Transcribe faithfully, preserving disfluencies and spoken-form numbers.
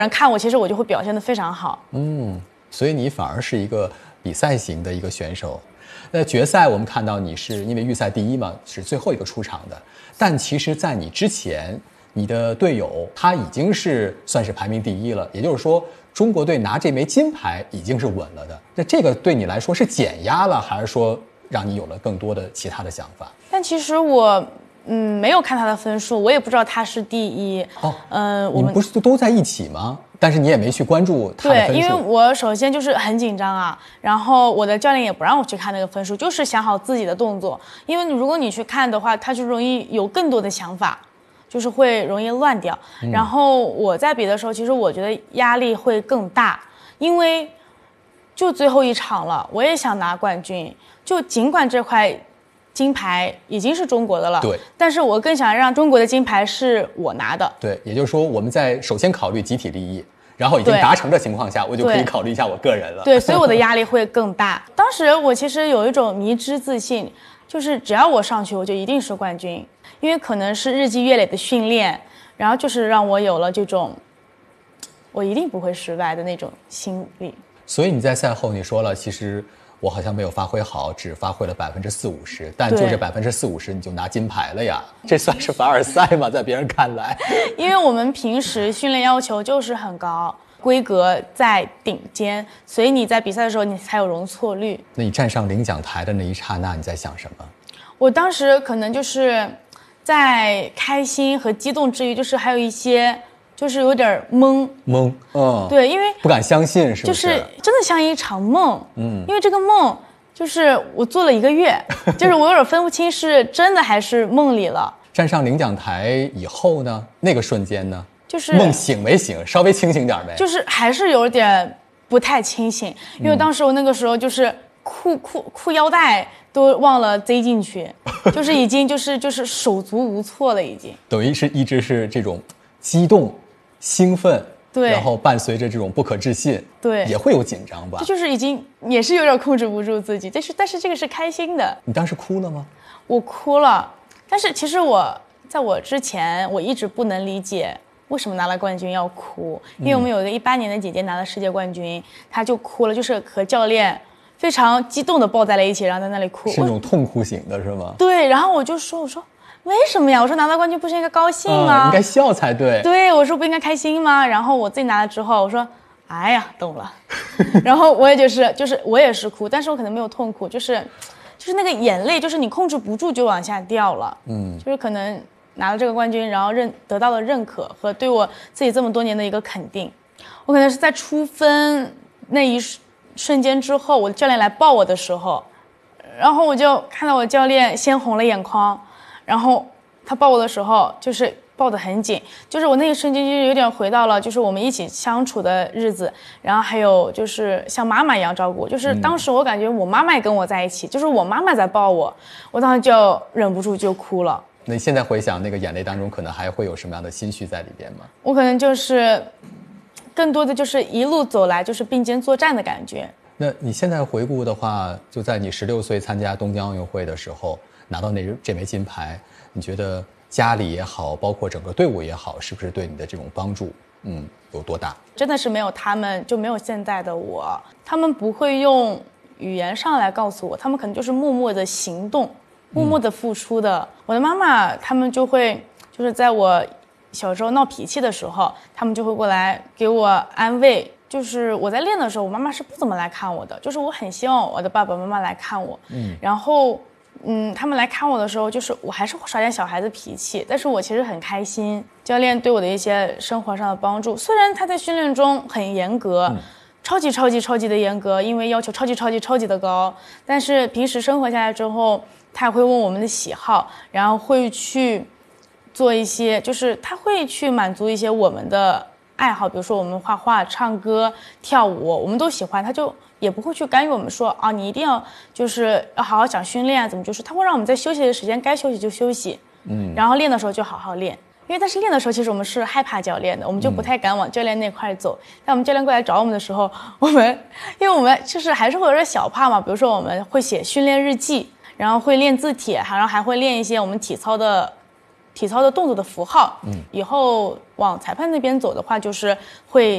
人看我，其实我就会表现得非常好。 嗯，所以你反而是一个比赛型的一个选手。那决赛我们看到你是因为预赛第一嘛，是最后一个出场的，但其实在你之前，你的队友他已经是算是排名第一了，也就是说中国队拿这枚金牌已经是稳了的。那这个对你来说是减压了，还是说让你有了更多的其他的想法？ 但其实我嗯没有看他的分数，我也不知道他是第一。 哦， 嗯、呃，我你们不是都在一起吗？但是你也没去关注他的分数。 对，因为我首先就是很紧张啊，然后我的教练也不让我去看那个分数，就是想好自己的动作。因为如果你去看的话，他就容易有更多的想法，就是会容易乱掉。嗯、然后我在比的时候，其实我觉得压力会更大，因为就最后一场了，我也想拿冠军。就尽管这块金牌已经是中国的了， 对， 但是我更想让中国的金牌是我拿的。 对，也就是说我们在首先考虑集体利益，然后已经达成的情况下，我就可以考虑一下我个人了。 对，所以我的压力会更大。当时我其实有一种迷之自信，就是只要我上去，我就一定是冠军，因为可能是日积月累的训练，然后就是让我有了这种我一定不会失败的那种心理。 所以你在赛后你说了，其实我好像没有发挥好，只发挥了百分之四五十，但就这百分之四五十你就拿金牌了呀？这算是凡尔赛吗？在别人看来， 因为我们平时训练要求就是很高，规格在顶尖，所以你在比赛的时候你才有容错率。 那你站上领奖台的那一刹那，你在想什么？ 我当时可能就是在开心和激动之余，就是还有一些。就是有点懵懵，嗯， 对，因为不敢相信，是不是？ 就是真的像一场梦，嗯，因为这个梦就是我做了一个月，就是我有点分不清是真的还是梦里了。 站上领奖台以后呢，那个瞬间呢， 就是梦醒没醒，稍微清醒点没？ 就是还是有点不太清醒，因为当时我那个时候就是裤裤裤腰带都忘了塞进去，就是已经就是就是手足无措了，已经。 等于是一直是这种激动。兴奋， 对， 然后伴随着这种不可置信， 对， 也会有紧张吧？ 这就是已经也是有点控制不住自己，但是但是这个是开心的。 你当时哭了吗？ 我哭了，但是其实我在我之前我一直不能理解为什么拿了冠军要哭，因为我们有一个一八年的姐姐拿了世界冠军，她就哭了，就是和教练非常激动的抱在了一起，然后在那里哭， 是那种痛哭型的是吗？ 对，然后我就说我说。为什么呀？我说拿到冠军不是应该高兴吗？ 嗯、应该笑才对。 对，我说不应该开心吗？然后我自己拿了之后，我说，哎呀，懂了。然后我也就是就是我也是哭，但是我可能没有痛哭，就是就是那个眼泪，就是你控制不住就往下掉了。嗯，就是可能拿了这个冠军，然后认得到了认可和对我自己这么多年的一个肯定。我可能是在出分那一瞬间之后，我的教练来抱我的时候，然后我就看到我教练先红了眼眶。然后他抱我的时候，就是抱得很紧，就是我那一瞬间就有点回到了，就是我们一起相处的日子，然后还有就是像妈妈一样照顾我，就是当时我感觉我妈妈也跟我在一起，就是我妈妈在抱我，我当时就忍不住就哭了。 那你现在回想那个眼泪当中，可能还会有什么样的心绪在里边吗？ 我可能就是更多的就是一路走来就是并肩作战的感觉。 那你现在回顾的话，就在你十六岁参加东京奥运会的时候拿到那这枚金牌，你觉得家里也好，包括整个队伍也好，是不是对你的这种帮助，嗯，有多大？ 真的是没有他们就没有现在的我，他们不会用语言上来告诉我，他们可能就是默默的行动，默默的付出的。嗯、我的妈妈他们就会就是在我小时候闹脾气的时候，他们就会过来给我安慰。就是我在练的时候，我妈妈是不怎么来看我的，就是我很希望我的爸爸妈妈来看我，嗯，然后。嗯，他们来看我的时候，就是我还是会耍点小孩子脾气，但是我其实很开心。教练对我的一些生活上的帮助，虽然他在训练中很严格，嗯、超级超级超级的严格，因为要求超级超级超级的高，但是平时生活下来之后，他也会问我们的喜好，然后会去做一些，就是他会去满足一些我们的爱好，比如说我们画画、唱歌、跳舞，我们都喜欢，他就。也不会去干预我们说啊，你一定要就是要好好讲训练啊，怎么就是他会让我们在休息的时间该休息就休息，嗯，然后练的时候就好好练，因为但是练的时候其实我们是害怕教练的，我们就不太敢往教练那块走。但我们教练过来找我们的时候，我们因为我们就是还是会有点小怕嘛，比如说我们会写训练日记，然后会练字帖，然后还会练一些我们体操的体操的动作的符号。嗯，以后往裁判那边走的话，就是会